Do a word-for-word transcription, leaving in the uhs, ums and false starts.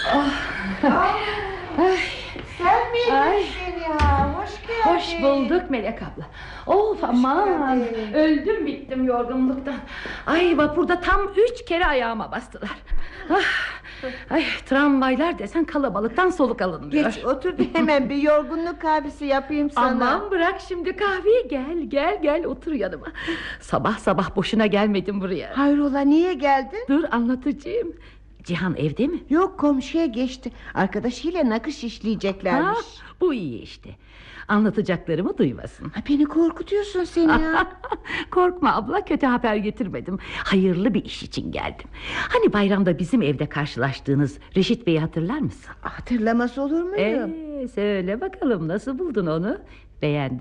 Ay, Sen miydin Ay. Zeliha? Hoş geldin. hoş bulduk Melek abla. Of aman, geldin. öldüm bittim yorgunluktan. Ay, vapurda tam üç kere ayağıma bastılar. Ah, ay, tramvaylar desen kalabalıktan soluk alınmıyor. Geç otur da hemen bir yorgunluk kahvesi yapayım sana. Aman bırak şimdi kahveyi, gel gel gel otur yanıma. Sabah sabah boşuna gelmedim buraya. Hayrola, niye geldin? Dur anlatacağım. Cihan evde mi? Yok, komşuya geçti. Arkadaşıyla nakış işleyeceklermiş. Ha, bu iyi işte. Anlatacaklarımı duymasın. Ha, beni korkutuyorsun seni ya. Korkma abla, kötü haber getirmedim. Hayırlı bir iş için geldim. Hani bayramda bizim evde karşılaştığınız Reşit Bey'i hatırlar mısın? Hatırlamaz olur muyum? Ee, söyle bakalım, nasıl buldun onu? Beğendin